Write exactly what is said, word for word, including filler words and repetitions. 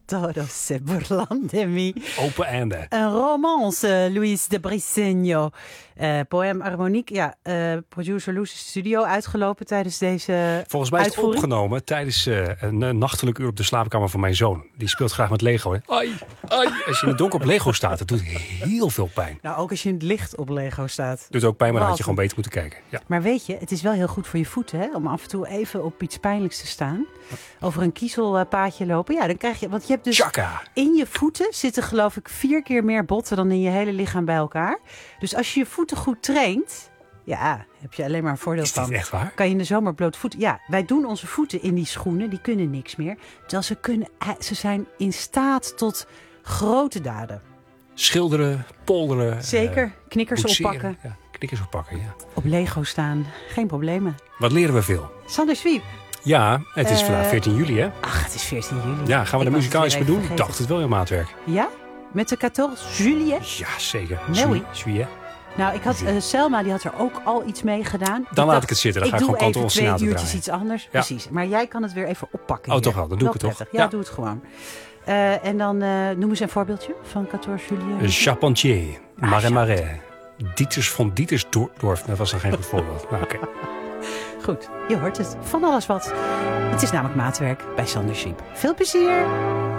todos se burlan de mí. Open einde. Een romance, Luis de Briceño. Uh, Poème harmoniek. Ja, uh, producer Loes is de studio uitgelopen tijdens deze Volgens mij is het uitvoering. opgenomen tijdens uh, een, een nachtelijk uur op de slaapkamer van mijn zoon. Die speelt graag met Lego. Hè? Ai, ai. Als je in het donker op Lego staat, dat doet heel veel pijn. Nou, ook als je in het licht op Lego staat. Doet ook pijn, maar dan had Wat? je gewoon beter moeten kijken. Ja. Maar weet je, het is wel heel goed voor je voeten, hè? Om af en toe even op iets pijnlijks te staan. Over een kiezelpaadje lopen. Ja, dan krijg je... Want je hebt dus... Tjaka. In je voeten zitten geloof ik vier keer meer botten dan in je hele lichaam bij elkaar. Dus als je je voeten goed traint, ja, heb je alleen maar een voordeel Is dit van. echt waar? Kan je in de zomer bloot voeten. Ja, wij doen onze voeten in die schoenen, die kunnen niks meer. Terwijl ze kunnen, ze zijn in staat tot grote daden. Schilderen, polderen. Zeker, Uh, knikkers boetseren. oppakken. Ja, knikkers oppakken, ja. Op Lego staan, geen problemen. Wat leren we veel? Sander Swiep. Ja, het is Uh, vandaag veertien juli, hè? Ach, het is veertien juli. Ja, gaan we Ik de was het muzikaal weer iets mee even doen? Ik vergeten. dacht het wel in maatwerk. Ja? Met de veertien juli? Ja, zeker. Nee, oui. Juillet. Nou, ik had, uh, Selma die had er ook al iets mee gedaan. Dan laat dacht, ik het zitten. Dan ik ga ik doe gewoon Canton even twee Sinatra uurtjes draaien. iets anders. Ja. Precies. Maar jij kan het weer even oppakken. Oh, hier. toch wel. Dan doe ik het toch. Prettig. Ja, Ja. doe het gewoon. Uh, en dan uh, noem eens een voorbeeldje van veertien juli. Charpentier. Ah, Marais Marais. Dieters van Dietersdorf. Dat was dan geen goed voorbeeld. Nou, oké. Goed, je hoort het. Van alles wat. Het is namelijk maatwerk bij Sander Schiep. Veel plezier!